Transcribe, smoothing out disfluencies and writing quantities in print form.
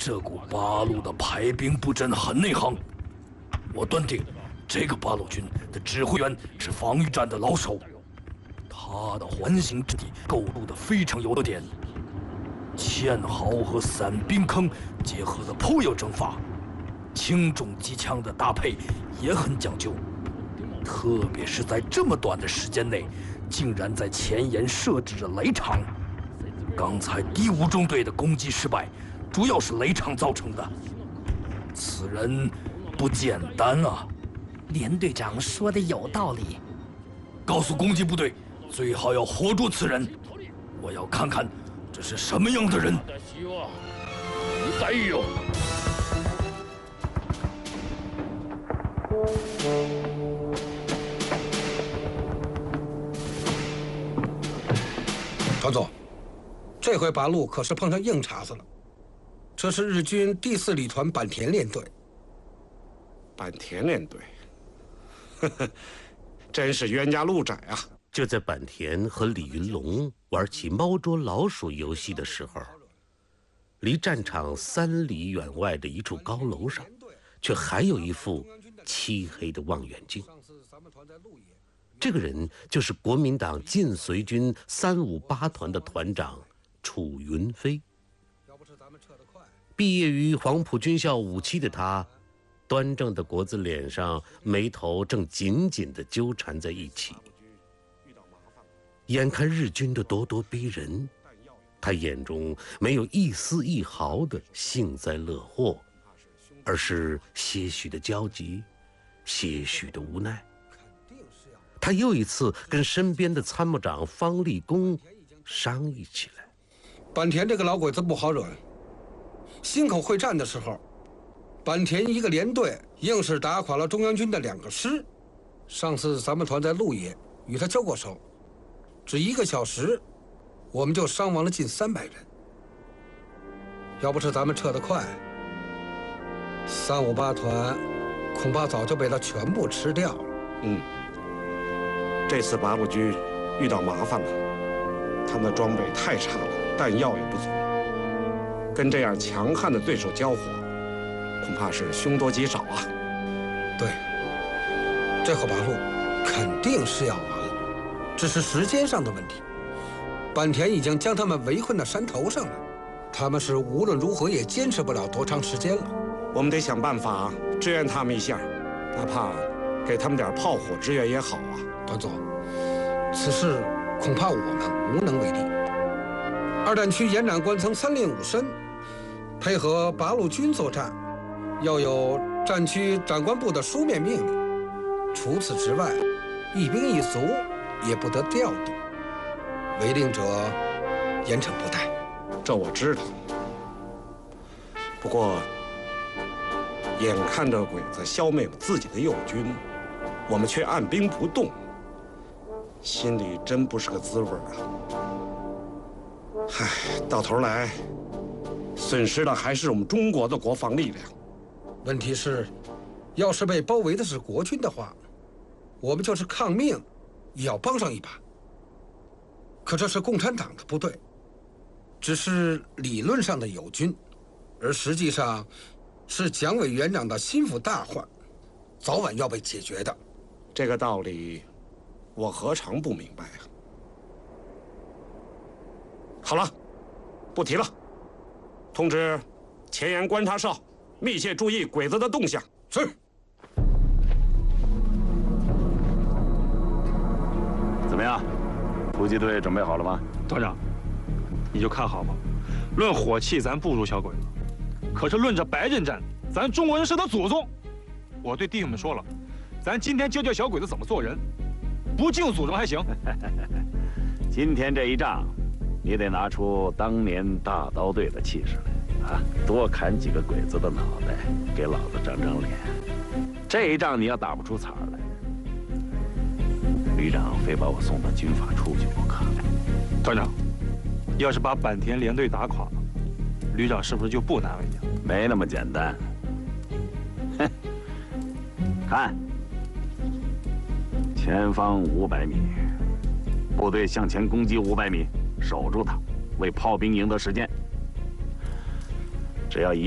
这股八路的排兵布阵很内行，我断定，这个八路军的指挥员是防御战的老手，他的环形阵地构筑的非常有特点，堑壕和散兵坑结合的颇有章法，轻重机枪的搭配也很讲究，特别是在这么短的时间内，竟然在前沿设置着雷场。刚才第5中队的攻击失败，主要是雷场造成的。此人不简单啊！ 连队长说的有道理。 告诉攻击部队，最好要活捉此人。我要看看这是什么样的人。 团总，这回八路可是碰上硬茬子了。这是日军第4旅团坂田联队。 坂田联队，呵呵，真是冤家路窄啊！ 就在坂田和李云龙玩起猫捉老鼠游戏的时候，离战场3里远外的一处高楼上，却还有一副漆黑的望远镜。这个人就是国民党晋绥军358团的团长楚云飞。毕业于黄埔军校5期的他，端正的国字脸上眉头正紧紧地纠缠在一起。眼看日军的咄咄逼人，他眼中没有一丝一毫的幸灾乐祸，而是些许的焦急，些许的无奈。他又一次跟身边的参谋长方立功商议起来。 坂田这个老鬼子不好惹，忻口会战的时候，坂田一个连队硬是打垮了中央军的2个师。上次咱们团在鹿野与他交过手，只1个小时，我们就伤亡了近300人。要不是咱们撤得快，358团恐怕早就被他全部吃掉了。 这次八路军遇到麻烦了，他们的装备太差了，弹药也不足，跟这样强悍的对手交火，恐怕是凶多吉少啊。 对，这后八路肯定是要完了，只是时间上的问题。坂田已经将他们围困到山头上了，他们是无论如何也坚持不了多长时间了。 我们得想办法支援他们一下，哪怕给他们点炮火支援也好啊。 团总，此事恐怕我们无能为力。2战区延长官曾3令5申，配合八路军作战，要有战区长官部的书面命令。除此之外，一兵一卒也不得调动，违令者严惩不贷。 这我知道。不过，眼看着鬼子消灭了自己的友军，我们却按兵不动，心里真不是个滋味啊！唉，到头来，损失的还是我们中国的国防力量。 问题是，要是被包围的是国军的话，我们就是抗命，也要帮上一把。可这是共产党的部队，只是理论上的友军，而实际上是蒋委员长的心腹大患，早晚要被解决的。 这个道理，我何尝不明白啊？好了，不提了。通知前沿观察哨，密切注意鬼子的动向。 是。 怎么样？突击队准备好了吗？ 团长，你就看好吧。论火器，咱不如小鬼子，可是论这白刃战，咱中国人是他祖宗。我对弟兄们说了，咱今天教教小鬼子怎么做人，不敬祖宗还行。 今天这一仗，你得拿出当年大刀队的气势来啊！多砍几个鬼子的脑袋，给老子长长脸。这一仗你要打不出彩来，旅长非把我送到军法处去不可。 团长，要是把坂田联队打垮了，旅长是不是就不难为你了？ 没那么简单。哼，看，前方500米，部队向前攻击500米，守住它，为炮兵赢得时间。只要一